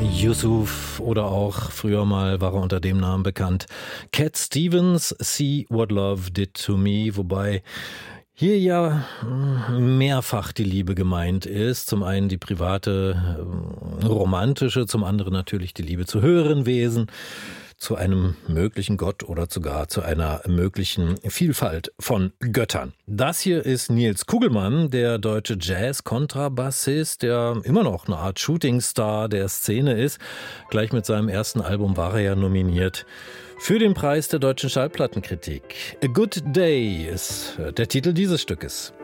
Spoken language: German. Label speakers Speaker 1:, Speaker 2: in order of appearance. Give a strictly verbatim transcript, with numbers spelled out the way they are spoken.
Speaker 1: Yusuf oder auch früher mal war er unter dem Namen bekannt. Cat Stevens, See What Love Did to Me, wobei hier ja mehrfach die Liebe gemeint ist. Zum einen die private, romantische, zum anderen natürlich die Liebe zu höheren Wesen, zu einem möglichen Gott oder sogar zu einer möglichen Vielfalt von Göttern. Das hier ist Nils Kugelmann, der deutsche Jazz-Kontrabassist, der immer noch eine Art Shootingstar der Szene ist. Gleich mit seinem ersten Album war er ja nominiert für den Preis der deutschen Schallplattenkritik. A Good Day ist der Titel dieses Stückes.